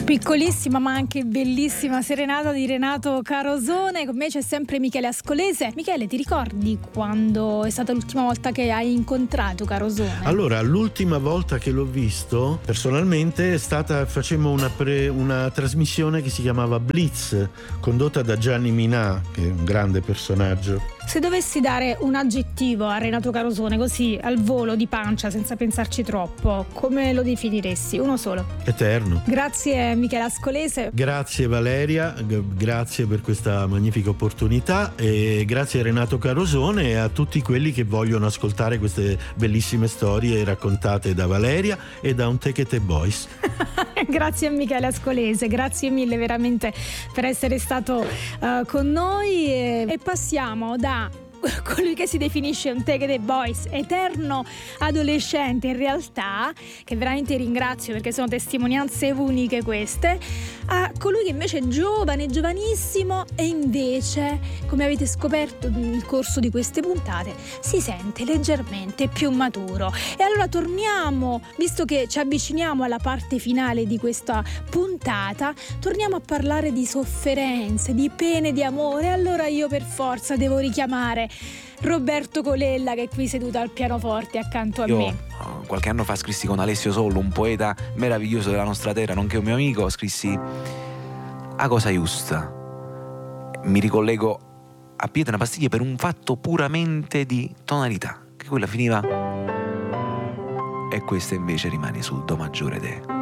Piccolissima ma anche bellissima serenata di Renato Carosone. Con me c'è sempre Michele Ascolese. Michele, ti ricordi quando è stata l'ultima volta che hai incontrato Carosone? Allora, l'ultima volta che l'ho visto personalmente è stata, facemmo una trasmissione che si chiamava Blitz, condotta da Gianni Minà, che è un grande personaggio. Se dovessi dare un aggettivo a Renato Carosone, così al volo di pancia, senza pensarci troppo, come lo definiresti? Uno solo. Eterno. Grazie Michele Ascolese. Grazie Valeria, grazie per questa magnifica opportunità e grazie a Renato Carosone e a tutti quelli che vogliono ascoltare queste bellissime storie raccontate da Valeria e da un Take It Boys. Grazie a Michele Ascolese, grazie mille veramente per essere stato con noi e passiamo da colui che si definisce un Take the Boys eterno adolescente, in realtà, che veramente ringrazio perché sono testimonianze uniche queste, a colui che invece è giovane, giovanissimo e invece, come avete scoperto nel corso di queste puntate, si sente leggermente più maturo. E allora torniamo, visto che ci avviciniamo alla parte finale di questa puntata, torniamo a parlare di sofferenze, di pene di amore. Allora io per forza devo richiamare Roberto Colella, che è qui seduto al pianoforte accanto a me. Qualche anno fa scrissi con Alessio Sollo, un poeta meraviglioso della nostra terra, nonché un mio amico, scrissi A cosa giusta. Mi ricollego a Pietra Pastiglie per un fatto puramente di tonalità, che quella finiva e questa invece rimane sul do maggiore de.